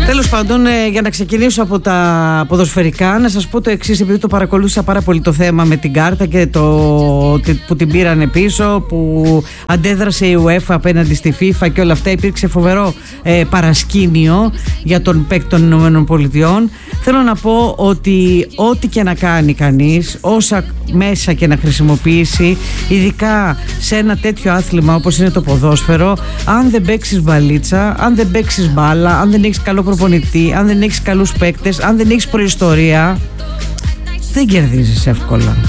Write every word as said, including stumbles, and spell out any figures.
Τέλος πάντων, ε, για να ξεκινήσω από τα ποδοσφαιρικά, να σας πω το εξής, επειδή το παρακολούθησα πάρα πολύ το θέμα με την κάρτα και το που την πήρανε πίσω, που αντέδρασε η UEFA απέναντι στη FIFA και όλα αυτά, υπήρξε φοβερό ε, παρασκήνιο για τον παίκτη των Ηνωμένων Πολιτειών. Θέλω να πω ότι ό,τι και να κάνει κανείς, όσα μέσα και να χρησιμοποιήσει, ειδικά σε ένα τέτοιο άθλημα όπως είναι το ποδόσφαιρο, αν δεν παίξεις μπαλίτσα, αν δεν παίξεις μπάλα, αν δεν έχεις καλό προπονητή, αν δεν έχεις καλούς παίκτες, αν δεν έχεις προϊστορία, δεν κερδίζεις εύκολα.